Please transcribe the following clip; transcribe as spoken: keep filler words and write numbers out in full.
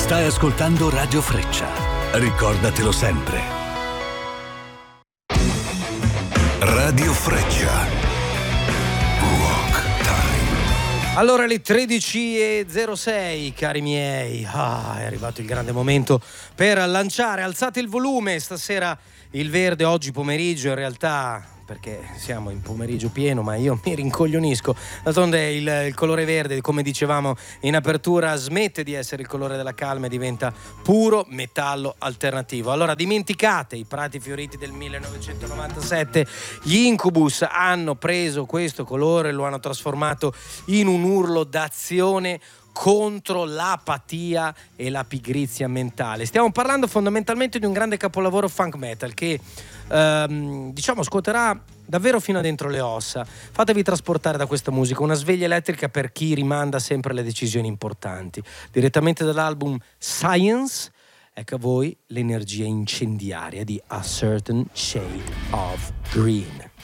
Stai ascoltando Radio Freccia. Ricordatelo sempre. Radio Freccia. Rock Time. Allora, le tredici e zero sei, cari miei. Ah, è arrivato il grande momento per lanciare. Alzate il volume. Stasera il verde, oggi pomeriggio, in realtà, perché siamo in pomeriggio pieno, ma io mi rincoglionisco. D'altronde il, il colore verde, come dicevamo in apertura, smette di essere il colore della calma e diventa puro metallo alternativo. Allora, dimenticate i prati fioriti del millenovecentonovantasette. Gli Incubus hanno preso questo colore e lo hanno trasformato in un urlo d'azione contro l'apatia e la pigrizia mentale. Stiamo parlando fondamentalmente di un grande capolavoro funk metal che ehm, diciamo scuoterà davvero fino a dentro le ossa. Fatevi trasportare da questa musica, una sveglia elettrica per chi rimanda sempre le decisioni importanti. Direttamente dall'album Science, ecco a voi l'energia incendiaria di A Certain Shade of Green.